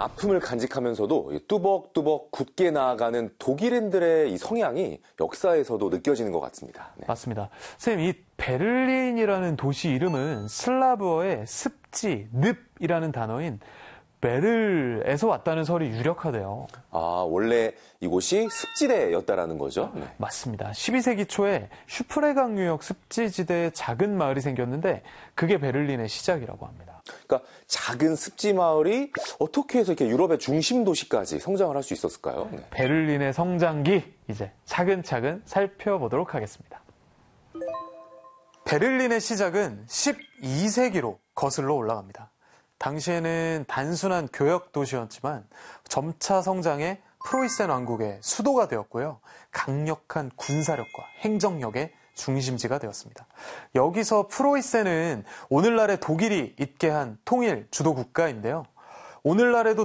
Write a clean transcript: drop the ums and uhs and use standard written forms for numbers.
아픔을 간직하면서도 뚜벅뚜벅 굳게 나아가는 독일인들의 이 성향이 역사에서도 느껴지는 것 같습니다. 네. 맞습니다. 선생님, 이 베를린이라는 도시 이름은 슬라브어의 습지, 늪이라는 단어인 베를에서 왔다는 설이 유력하대요. 아, 원래 이곳이 습지대였다라는 거죠? 네. 맞습니다. 12세기 초에 슈프레강유역 습지지대에 작은 마을이 생겼는데 그게 베를린의 시작이라고 합니다. 그러니까 작은 습지 마을이 어떻게 해서 이렇게 유럽의 중심 도시까지 성장을 할 수 있었을까요? 네. 베를린의 성장기 이제 차근차근 살펴보도록 하겠습니다. 베를린의 시작은 12세기로 거슬러 올라갑니다. 당시에는 단순한 교역 도시였지만 점차 성장해 프로이센 왕국의 수도가 되었고요. 강력한 군사력과 행정력의 중심지가 되었습니다. 여기서 프로이센은 오늘날의 독일이 있게 한 통일 주도 국가인데요. 오늘날에도